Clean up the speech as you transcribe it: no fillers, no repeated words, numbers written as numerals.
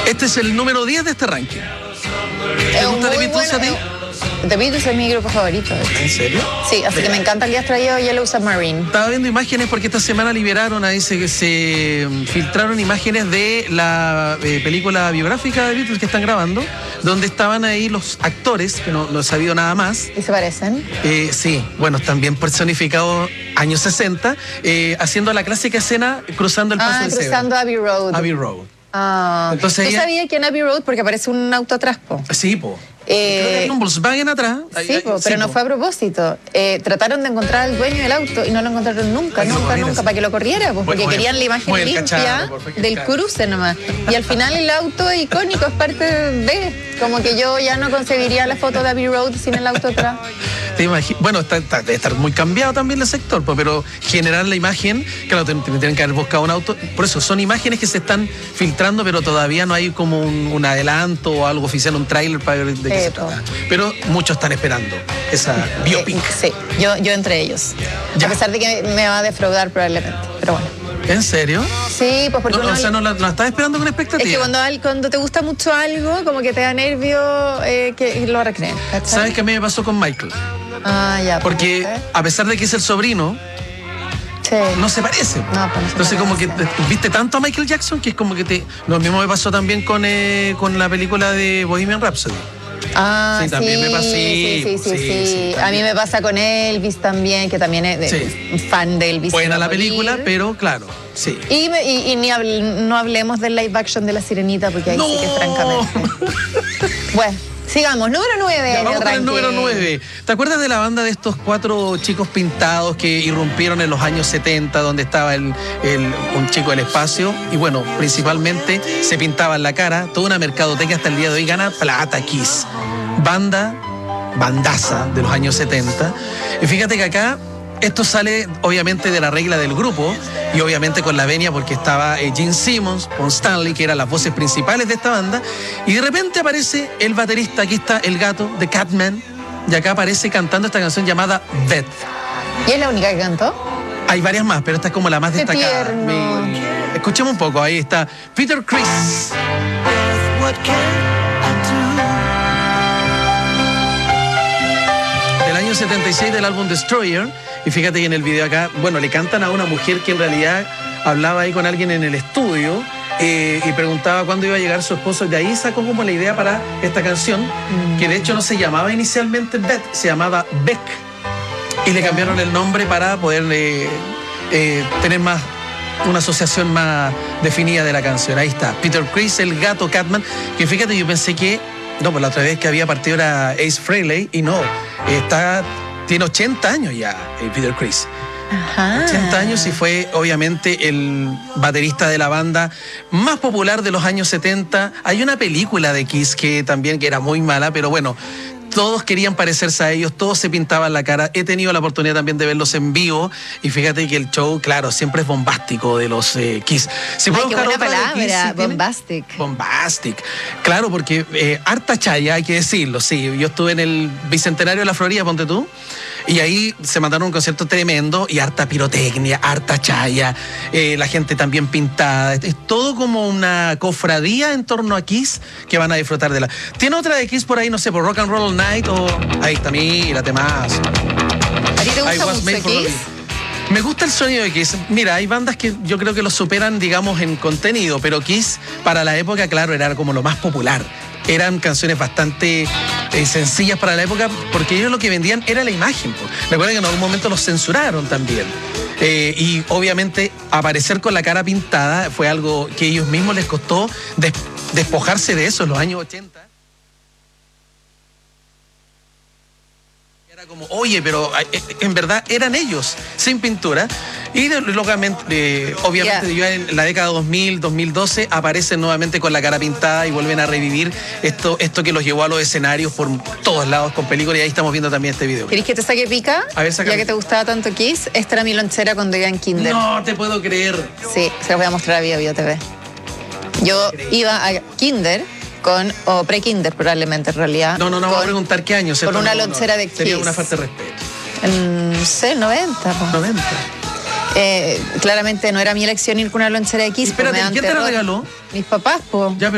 Este es el número 10 de este ranking. ¿Te gusta The Beatles a ti? The Beatles es mi grupo favorito. ¿En serio? Sí, así que me encanta el que has traído Yellow Submarine. Estaba viendo imágenes porque esta semana liberaron, ahí se filtraron imágenes de la película biográfica de Beatles que están grabando, donde estaban ahí los actores, que no he sabido nada más. ¿Y se parecen? Sí, bueno, están bien personificados años 60, haciendo la clásica escena cruzando el paso de cebra. Cruzando Abbey Road. Abbey Road. Entonces ¿tú sabías que en Abbey Road, porque aparece un auto atrás, po? Sí, po. Creo que hay un Volkswagen atrás. Sí, pero no fue a propósito. Trataron de encontrar al dueño del auto y no lo encontraron nunca, para que lo corriera, pues, porque querían la imagen limpia del cruce nomás. Y al final el auto icónico es parte de, como que yo ya no concebiría la foto de Abbey Road sin el auto atrás. Bueno, debe estar muy cambiado también el sector, pero generar la imagen, claro, tienen que haber buscado un auto. Por eso, son imágenes que se están filtrando, pero todavía no hay como un adelanto o algo oficial, un tráiler para ver de qué se trata. Pero muchos están esperando esa biopic. Sí, yo entre ellos. Ya. A pesar de que me va a defraudar probablemente, pero bueno. ¿En serio? Sí, pues porque o sea, no la estás esperando con expectativa. Es que cuando te gusta mucho algo, como que te da nervio que lo recreen. ¿Sabes qué a mí me pasó con Michael? Ya. Porque a pesar de que es el sobrino, sí, no se parece. No, pues no se Entonces parece. como que viste tanto a Michael Jackson que es como que lo mismo me pasó también con la película de Bohemian Rhapsody. Sí, también me pasó. Sí. A mí me pasa con Elvis también, que también es fan de Elvis. Buena la película, pero claro, sí. Y no hablemos del live action de La Sirenita, porque ahí sí que francamente. Bueno, sigamos. Número 9. Ya, vamos con el número 9. ¿Te acuerdas de la banda de estos 4 chicos pintados que irrumpieron en los años 70, donde estaba un chico del espacio? Y bueno, principalmente se pintaban la cara, toda una mercadotecnia hasta el día de hoy gana plata. Kiss. Bandaza de los años 70. Y fíjate que acá esto sale obviamente de la regla del grupo y obviamente con la venia porque estaba Gene Simmons, Paul Stanley, que eran las voces principales de esta banda, y de repente aparece el baterista, aquí está el gato de Catman, y acá aparece cantando esta canción llamada Beth. ¿Y es la única que cantó? Hay varias más, pero esta es como la más destacada. Escuchemos un poco, ahí está Peter Criss. Del año 76 del álbum Destroyer. Y fíjate que en el video acá, bueno, le cantan a una mujer que en realidad hablaba ahí con alguien en el estudio y preguntaba cuándo iba a llegar su esposo. De ahí sacó como la idea para esta canción, que de hecho no se llamaba inicialmente Beth, se llamaba Beck. Y le cambiaron el nombre para poder tener una asociación más definida de la canción. Ahí está, Peter Criss, el gato Catman, que fíjate, yo pensé que, pues la otra vez que había partido era Ace Frehley, y no, tiene 80 años ya, Peter Criss. Ajá. 80 años y fue obviamente el baterista de la banda más popular de los años 70. Hay una película de Kiss que era muy mala, pero bueno, todos querían parecerse a ellos, todos se pintaban la cara. He tenido la oportunidad también de verlos en vivo y fíjate que el show, claro, siempre es bombástico de los Kiss. Qué buena palabra, bombastic. Bombastic. Claro, porque harta chaya, hay que decirlo, sí. Yo estuve en el Bicentenario de la Florida, ponte tú, y ahí se mandaron un concierto tremendo y harta pirotecnia, harta chaya, la gente también pintada. Es todo como una cofradía en torno a Kiss que van a disfrutar de la... ¿Tiene otra de Kiss por ahí, no sé, por Rock and Roll All Night o...? Ahí está, mírate más. ¿A ti te gusta mucho Kiss? Me gusta el sonido de Kiss. Mira, hay bandas que yo creo que lo superan, digamos, en contenido, pero Kiss, para la época, claro, era como lo más popular. Eran canciones bastante sencillas para la época, porque ellos lo que vendían era la imagen. Recuerden que en algún momento los censuraron también. Y obviamente aparecer con la cara pintada fue algo que ellos mismos les costó despojarse de eso en los años 80. Era como, oye, pero en verdad eran ellos, sin pintura. Y obviamente ya en la década 2000, 2012 aparecen nuevamente con la cara pintada y vuelven a revivir esto que los llevó a los escenarios por todos lados con películas, y ahí estamos viendo también este video. ¿Querés que te saque pica? A ver, ya que te gustaba tanto Kiss, esta era mi lonchera cuando iba en kinder. No te puedo creer. Sí, se los voy a mostrar a Bio TV. Yo iba a kinder o pre-kinder probablemente en realidad. No, vamos a preguntar qué año. Con una lonchera de Kiss. Sería una falta de respeto. No sé, 90. 90. Claramente no era mi elección ir con una lonchera de Kiss. Espérate, ¿quién te la regaló? Mis papás, po. Ya,